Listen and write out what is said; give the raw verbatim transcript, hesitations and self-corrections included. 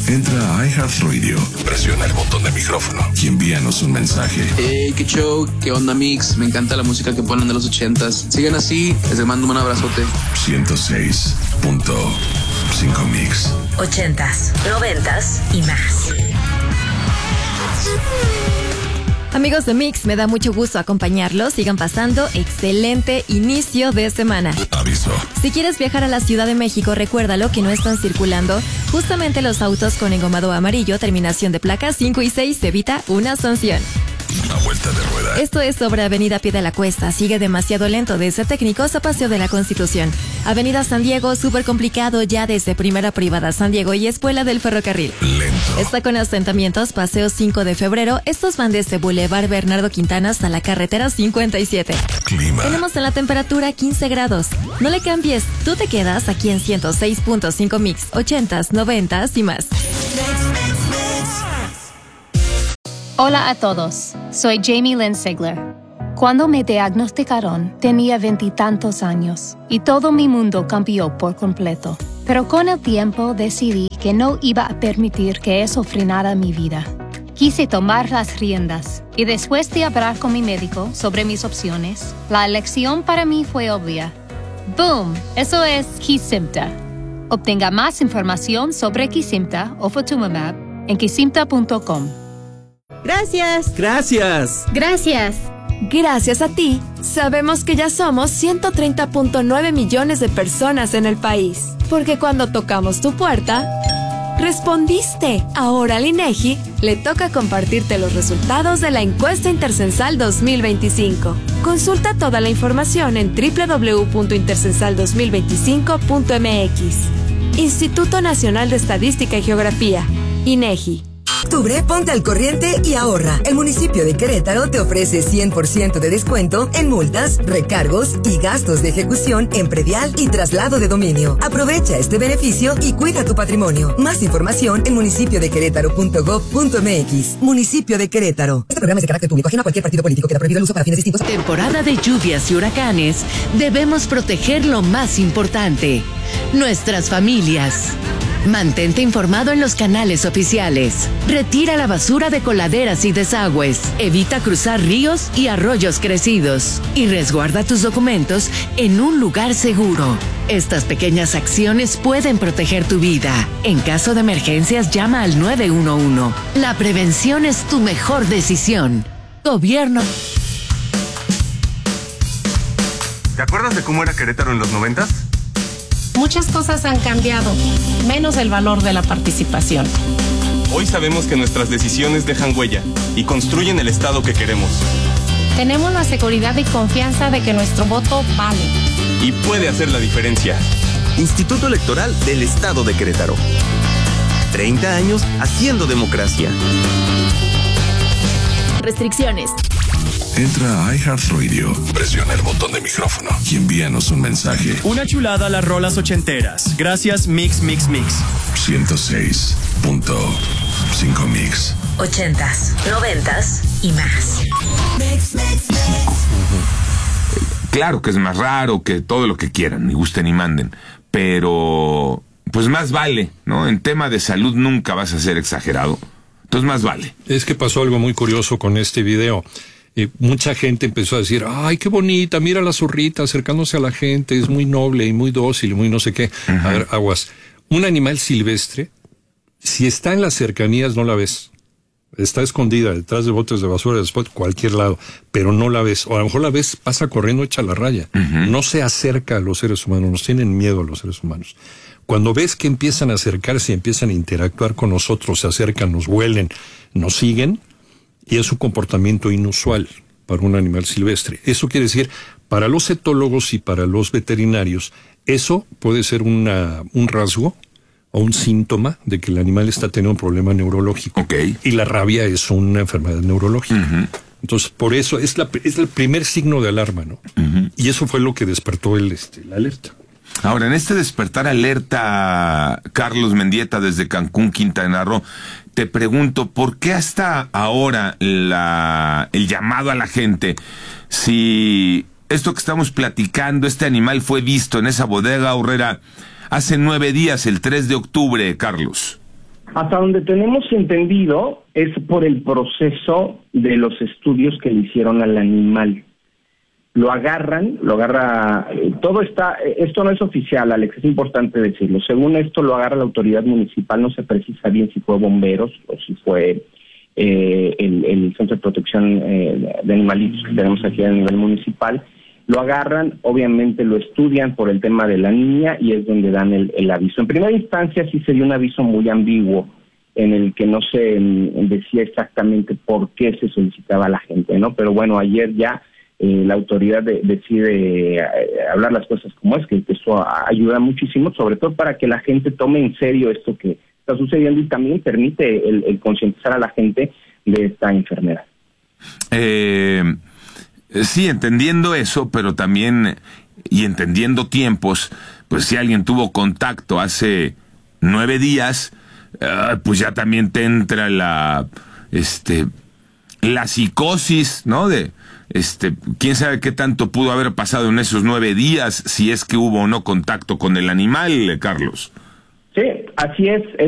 Entra a iHeartRadio, presiona el botón de micrófono y envíanos un mensaje. Hey, qué show, qué onda, Mix. Me encanta la música que ponen de los ochentas. Sigan así, les mando un abrazote. ciento seis punto cinco Mix. Ochentas, noventas y más. Amigos de Mix, me da mucho gusto acompañarlos. Sigan pasando excelente inicio de semana. Aviso. Si quieres viajar a la Ciudad de México, recuérdalo que no están circulando justamente los autos con engomado amarillo, terminación de placas cinco y seis, se evita una sanción. Una vuelta de rueda. Esto es sobre Avenida Pie de la Cuesta. Sigue demasiado lento desde Técnicos a Paseo de la Constitución. Avenida San Diego, súper complicado ya desde Primera Privada San Diego y Escuela del Ferrocarril. Lento. Está con asentamientos Paseo cinco de febrero. Estos van desde Boulevard Bernardo Quintana hasta la carretera cincuenta y siete. Clima. Tenemos en la temperatura quince grados. No le cambies, tú te quedas aquí en ciento seis punto cinco Mix, ochentas, noventas y más. Hola a todos, soy Jamie Lynn Sigler. Cuando me diagnosticaron, tenía veintitantos años y todo mi mundo cambió por completo. Pero con el tiempo decidí que no iba a permitir que eso frenara mi vida. Quise tomar las riendas y después de hablar con mi médico sobre mis opciones, la elección para mí fue obvia. ¡Boom! Eso es Kesimpta. Obtenga más información sobre Kesimpta o Ofatumumab en kesimpta punto com. Gracias. Gracias. Gracias. Gracias a ti, sabemos que ya somos ciento treinta punto nueve millones de personas en el país. Porque cuando tocamos tu puerta, respondiste. Ahora al INEGI le toca compartirte los resultados de la encuesta intercensal dos mil veinticinco. Consulta toda la información en doble u doble u doble u punto intercensal dos mil veinticinco punto m x. Instituto Nacional de Estadística y Geografía, INEGI. Octubre, ponte al corriente y ahorra. El municipio de Querétaro te ofrece cien por ciento de descuento en multas, recargos y gastos de ejecución en predial y traslado de dominio. Aprovecha este beneficio y cuida tu patrimonio. Más información en municipio de querétaro punto gob punto m x. Municipio de Querétaro. Este programa es de carácter público, ajeno a cualquier partido político. Queda prohibido el uso para fines distintos. Temporada de lluvias y huracanes. Debemos proteger lo más importante: nuestras familias. Mantente informado en los canales oficiales. Retira la basura de coladeras y desagües. Evita cruzar ríos y arroyos crecidos. Y resguarda tus documentos en un lugar seguro. Estas pequeñas acciones pueden proteger tu vida. En caso de emergencias, llama al nueve uno uno. La prevención es tu mejor decisión. Gobierno. ¿Te acuerdas de cómo era Querétaro en los noventas? Muchas cosas han cambiado, menos el valor de la participación. Hoy sabemos que nuestras decisiones dejan huella y construyen el Estado que queremos. Tenemos la seguridad y confianza de que nuestro voto vale. Y puede hacer la diferencia. Instituto Electoral del Estado de Querétaro. treinta años haciendo democracia. Restricciones. Entra a iHeartRadio, presiona el botón de micrófono y envíanos un mensaje. Una chulada a las rolas ochenteras. Gracias, Mix, Mix, Mix. ciento seis punto cinco Mix. Ochentas, noventas y más. Mix, mix, mix. Claro que es más raro, que todo lo que quieran, ni gusten ni manden, pero pues más vale, ¿no? En tema de salud nunca vas a ser exagerado, entonces más vale. Es que pasó algo muy curioso con este video. Eh, mucha gente empezó a decir, ay, qué bonita, mira la zorrita acercándose a la gente, es muy noble y muy dócil y muy no sé qué. Uh-huh. A ver, aguas. Un animal silvestre, si está en las cercanías no la ves. Está escondida detrás de botes de basura, después de cualquier lado, pero no la ves. O a lo mejor la ves, pasa corriendo, echa la raya. Uh-huh. No se acerca a los seres humanos, nos tienen miedo a los seres humanos. Cuando ves que empiezan a acercarse y empiezan a interactuar con nosotros, se acercan, nos huelen, nos siguen, y es un comportamiento inusual para un animal silvestre. Eso quiere decir, para los etólogos y para los veterinarios, eso puede ser una, un rasgo o un síntoma de que el animal está teniendo un problema neurológico. Okay. Y la rabia es una enfermedad neurológica. Uh-huh. Entonces, por eso es, la, es el primer signo de alarma, ¿no? Uh-huh. Y eso fue lo que despertó el, este, la alerta. Ahora, en este despertar alerta, Carlos Mendieta desde Cancún, Quintana Roo, te pregunto, ¿por qué hasta ahora la, el llamado a la gente, si esto que estamos platicando, este animal fue visto en esa bodega horrera hace nueve días, el tres de octubre, Carlos? Hasta donde tenemos entendido es por el proceso de los estudios que le hicieron al animal. Lo agarran, lo agarra, eh, todo está, eh, esto no es oficial, Alex, es importante decirlo. Según esto lo agarra la autoridad municipal, no se precisa bien si fue bomberos o si fue eh, el, el Centro de Protección eh, de Animalitos que tenemos aquí a nivel municipal. Lo agarran, obviamente lo estudian por el tema de la niña y es donde dan el, el aviso. En primera instancia sí se dio un aviso muy ambiguo en el que no se en, decía exactamente por qué se solicitaba a la gente, ¿no? Pero bueno, ayer ya eh, la autoridad de, decide eh, hablar las cosas como es, que, que eso ayuda muchísimo, sobre todo para que la gente tome en serio esto que está sucediendo y también permite el, el concientizar a la gente de esta enfermedad. Eh... Sí, entendiendo eso, pero también, y entendiendo tiempos, pues si alguien tuvo contacto hace nueve días, uh, pues ya también te entra la, este, la psicosis, ¿no? De, este, quién sabe qué tanto pudo haber pasado en esos nueve días, si es que hubo o no contacto con el animal, Carlos. Sí, así es.